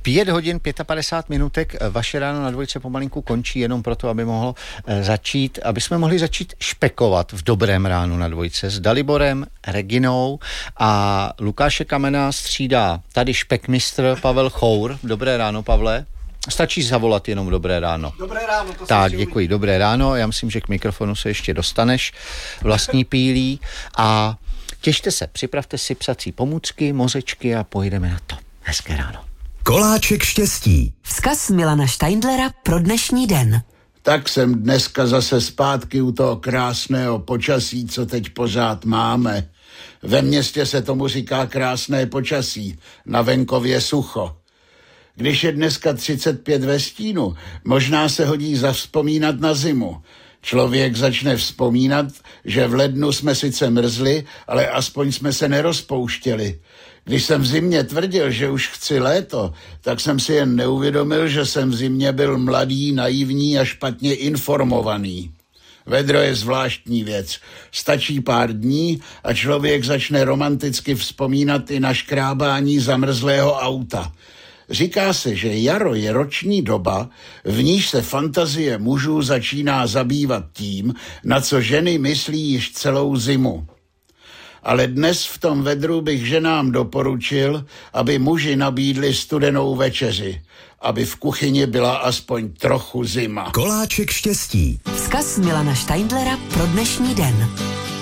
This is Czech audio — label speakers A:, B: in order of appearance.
A: 5 hodin 55 minutek, vaše ráno na dvojce pomalinku končí jenom proto, aby jsme mohli začít špekovat v dobrém ránu na dvojce s Daliborem, Reginou a Lukáše Kamena střídá tady špekmistr Pavel Chour. Dobré ráno, Pavle. Stačí zavolat jenom dobré ráno.
B: Dobré ráno. To
A: tak, děkuji, dobré ráno. Já myslím, že k mikrofonu se ještě dostaneš vlastní pílí a těšte se, připravte si psací pomůcky, mozečky a pojedeme na to. Hezké ráno.
C: Koláček štěstí.
D: Vzkaz Milana Steindlera pro dnešní den.
E: Tak jsem dneska zase zpátky u toho krásného počasí, co teď pořád máme. Ve městě se tomu říká krásné počasí, na venkově sucho. Když je dneska 35 ve stínu, možná se hodí zavzpomínat na zimu. Člověk začne vzpomínat, že v lednu jsme sice mrzli, ale aspoň jsme se nerozpouštěli. Když jsem v zimě tvrdil, že už chci léto, tak jsem si jen neuvědomil, že jsem v zimě byl mladý, naivní a špatně informovaný. Vedro je zvláštní věc. Stačí pár dní a člověk začne romanticky vzpomínat i na škrábání zamrzlého auta. Říká se, že jaro je roční doba, v níž se fantazie mužů začíná zabývat tím, na co ženy myslí již celou zimu. Ale dnes v tom vedru bych ženám doporučil, aby muži nabídli studenou večeři, aby v kuchyni byla aspoň trochu zima.
C: Koláček štěstí.
D: Vzkaz Milana Steindlera pro dnešní den.